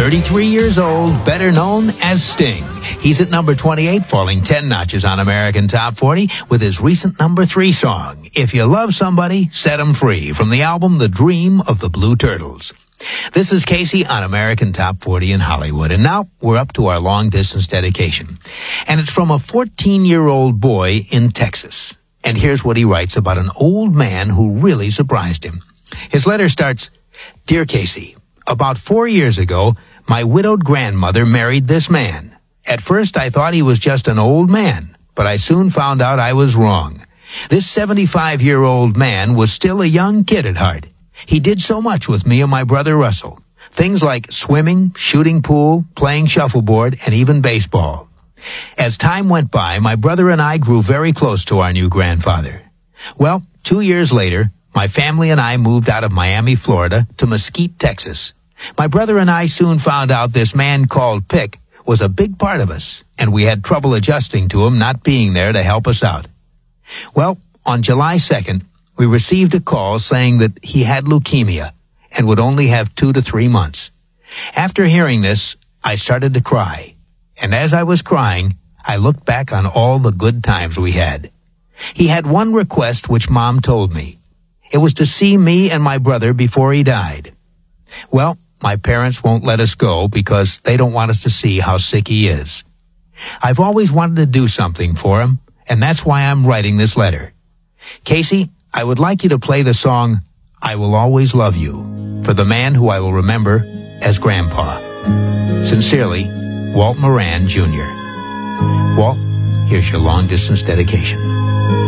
33 years old, better known as Sting. He's at number 28, falling 10 notches on American Top 40 with his recent number 3 song, If You Love Somebody, Set 'Em Free, from the album The Dream of the Blue Turtles. This is Casey on American Top 40 in Hollywood, and now we're up to our long-distance dedication. And it's from a 14-year-old boy in Texas. And here's what he writes about an old man who really surprised him. His letter starts, Dear Casey, about 4 years ago, my widowed grandmother married this man. At first, I thought he was just an old man, but I soon found out I was wrong. This 75-year-old man was still a young kid at heart. He did so much with me and my brother Russell. Things like swimming, shooting pool, playing shuffleboard, and even baseball. As time went by, my brother and I grew very close to our new grandfather. Well, 2 years later, my family and I moved out of Miami, Florida, to Mesquite, Texas. My brother and I soon found out this man called Pick was a big part of us, and we had trouble adjusting to him not being there to help us out. Well, on July 2nd, we received a call saying that he had leukemia and would only have 2 to 3 months. After hearing this, I started to cry. And as I was crying, I looked back on all the good times we had. He had one request which Mom told me. It was to see me and my brother before he died. Well, my parents won't let us go because they don't want us to see how sick he is. I've always wanted to do something for him, and that's why I'm writing this letter. Casey, I would like you to play the song, I Will Always Love You, for the man who I will remember as Grandpa. Sincerely, Walt Moran, Jr. Walt, here's your long-distance dedication.